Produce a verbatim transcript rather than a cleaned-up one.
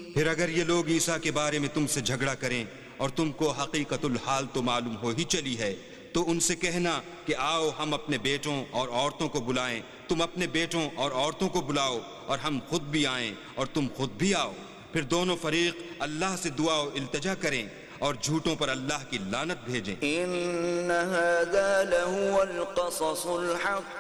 फिर अगर ये लोग ईसा के बारे में तुमसे झगड़ा करें और तुमको हकीकतुल हाल तो मालूम हो ही चली है, तो उनसे कहना कि आओ हम अपने बेटों और औरतों को बुलाएं, तुम अपने बेटों और औरतों को बुलाओ और हम खुद भी आएं और तुम खुद भी आओ। फिर दोनों फरीक अल्लाह से दुआ और इल्तिजा करें और झूठों पर अल्लाह की लानत भेजें। इन्न हाज़ा लहुवल क़ससुल हक़